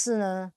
是呢，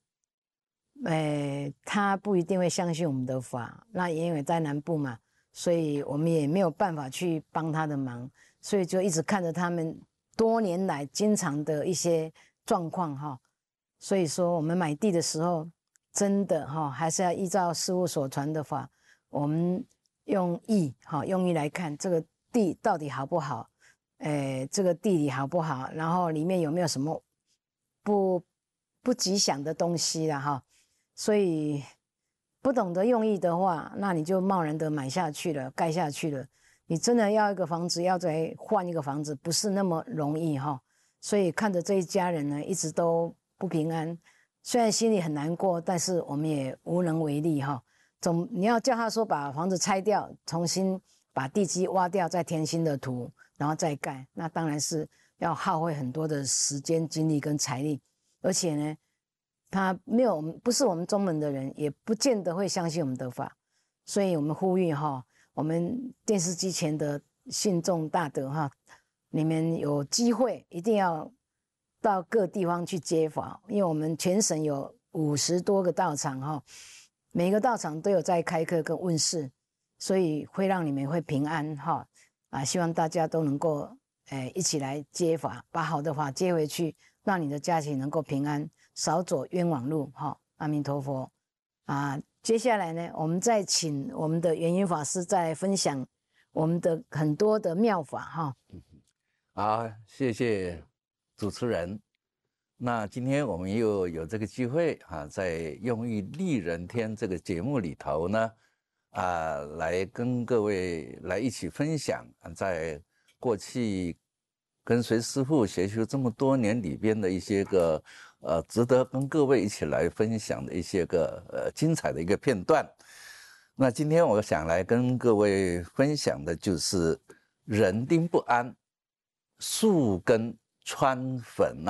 他不一定会相信我们的法。那因为在南部嘛，所以我们也没有办法去帮他的忙，所以就一直看着他们多年来经常的一些状况哈。所以说我们买地的时候，真的哈还是要依照师父所传的法，我们用意来看这个地到底好不好，这个地理好不好，然后里面有没有什么不吉祥的东西啦哈。所以不懂得用意的话，那你就贸然的买下去了，盖下去了。你真的要一个房子，要再换一个房子，不是那么容易哈。所以看着这一家人呢，一直都不平安，虽然心里很难过，但是我们也无能为力哈。你要叫他说把房子拆掉，重新把地基挖掉，再填新的土，然后再盖，那当然是要耗费很多的时间、精力跟财力，而且呢，他不是我们中门的人，也不见得会相信我们的法，所以我们呼吁哈，我们电视机前的信众大德哈，你们有机会一定要到各地方去接法，因为我们全省有50多个道场哈，每个道场都有在开课跟问世，所以会让你们会平安哈希望大家都能够一起来接法，把好的法接回去，让你的家庭能够平安，少走冤枉路哈。阿弥陀佛接下来呢，我们再请我们的圆云法师再来分享我们的很多的妙法哈。 好，谢谢主持人。那今天我们又有这个机会在用意利人天这个节目里头呢，来跟各位来一起分享在过去跟随师父学修这么多年里边的一些个值得跟各位一起来分享的一些个精彩的一个片段。那今天我想来跟各位分享的就是人丁不安，树根穿坟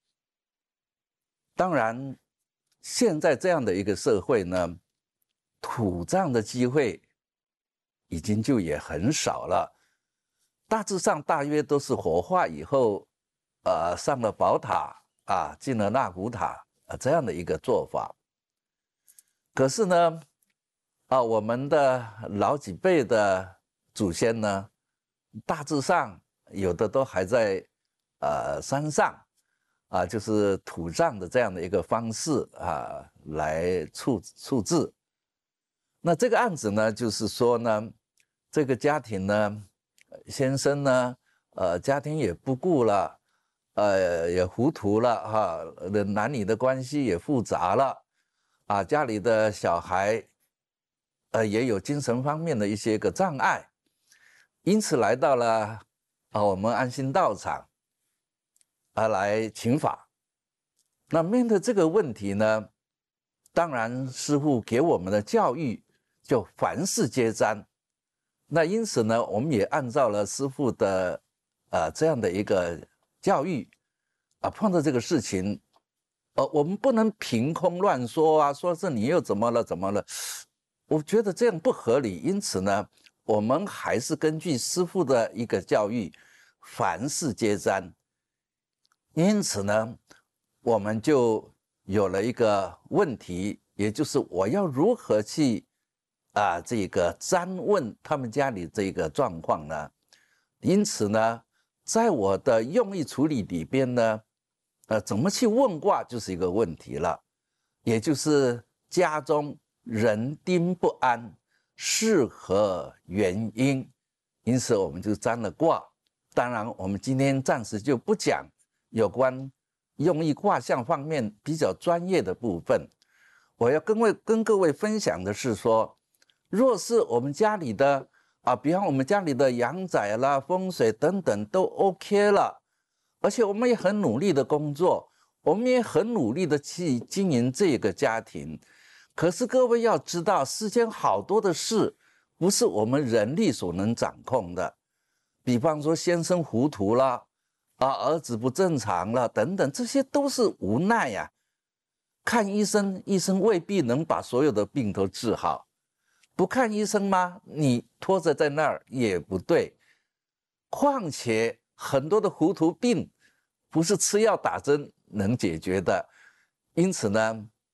当然现在这样的一个社会呢，土葬的机会已经就也很少了，大致上大约都是火化以后上了宝塔进了纳古塔这样的一个做法。可是呢我们的老几辈的祖先呢，大致上有的都还在山上就是土葬的这样的一个方式来处置。那这个案子呢，就是说呢，这个家庭呢，先生呢家庭也不顾了，也糊涂了男女的关系也复杂了家里的小孩也有精神方面的一些个障碍，因此来到了我们安心道场来请法。那面对这个问题呢，当然师父给我们的教育就凡事皆瞻。那因此呢，我们也按照了师父的这样的一个教育碰到这个事情我们不能凭空乱说说是你又怎么了，我觉得这样不合理。因此呢，我们还是根据师父的一个教育，凡事皆瞻。因此呢，我们就有了一个问题，也就是我要如何去这个瞻问他们家里这个状况呢？因此呢，在我的用意处理里边呢，怎么去问卦就是一个问题了，也就是家中人丁不安是何原因？因此我们就占了卦。当然我们今天暂时就不讲有关用意卦象方面比较专业的部分。我要跟各位分享的是说，若是我们家里的比方我们家里的阳宅啦、风水等等都 OK 了，而且我们也很努力的工作，我们也很努力的去经营这个家庭。可是各位要知道，世间好多的事不是我们人力所能掌控的，比方说先生糊涂了儿子不正常了等等，这些都是无奈看医生，医生未必能把所有的病都治好，不看医生吗？你拖着在那儿也不对。况且很多的糊涂病不是吃药打针能解决的， 因此呢，